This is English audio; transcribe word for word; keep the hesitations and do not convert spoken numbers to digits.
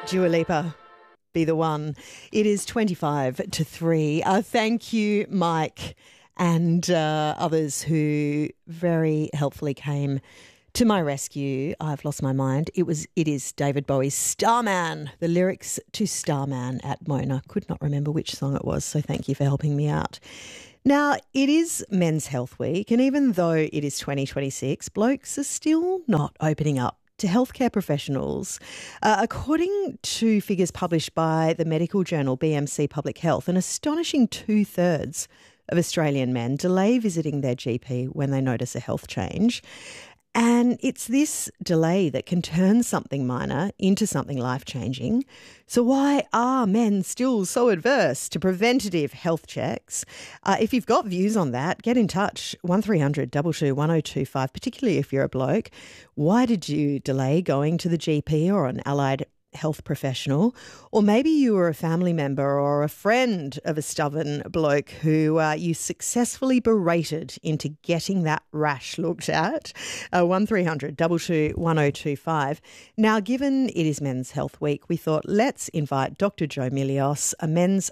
Dua Lipa, Be the One. It is twenty-five to three. Uh, thank you, Mike, and uh, others who very helpfully came to my rescue. I've lost my mind. It was. It is David Bowie's Starman, the lyrics to Starman at Mona. Could not remember which song it was, so thank you for helping me out. Now, it is Men's Health Week, and even though it is twenty twenty-six, blokes are still not opening up to healthcare professionals. Uh, according to figures published by the medical journal B M C Public Health, an astonishing two-thirds of Australian men delay visiting their G P when they notice a health change. And it's this delay that can turn something minor into something life-changing. So why are men still so adverse to preventative health checks? Uh, if you've got views on that, get in touch, one three hundred two two one oh two five, particularly if you're a bloke. Why did you delay going to the G P or an allied health professional? Or maybe you were a family member or a friend of a stubborn bloke who uh, you successfully berated into getting that rash looked at. Uh, one three hundred two two one oh two five. Now, given it is Men's Health Week, we thought let's invite Doctor Joe Milios, a men's